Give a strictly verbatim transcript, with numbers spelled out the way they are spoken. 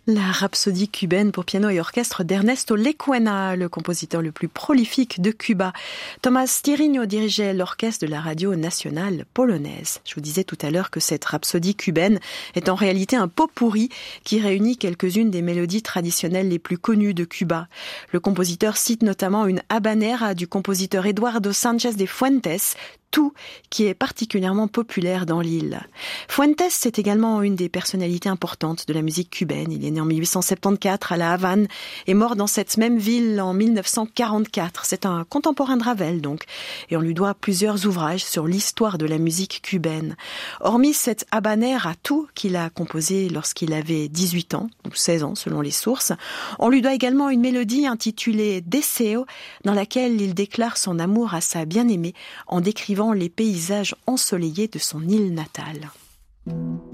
La rhapsodie cubaine pour piano et orchestre d'Ernesto Lecuona, le compositeur le plus prolifique de Cuba. Thomas Tirigno dirigeait l'orchestre de la radio nationale polonaise. Je vous disais tout à l'heure que cette rhapsodie cubaine est en réalité un pot-pourri qui réunit quelques-unes des mélodies traditionnelles les plus connues de Cuba. Le compositeur cite notamment une habanera du compositeur Eduardo Sánchez de Fuentes, tout qui est particulièrement populaire dans l'île. Fuentes, c'est également une des personnalités importantes de la musique cubaine. Il est né en mille huit cent soixante-quatorze à La Havane et mort dans cette même ville en mille neuf cent quarante-quatre. C'est un contemporain de Ravel donc, et on lui doit plusieurs ouvrages sur l'histoire de la musique cubaine. Hormis cette habanera tout qu'il a composé lorsqu'il avait dix-huit ans, ou seize ans selon les sources, on lui doit également une mélodie intitulée Deseo, dans laquelle il déclare son amour à sa bien-aimée en décrivant les paysages ensoleillés de son île natale.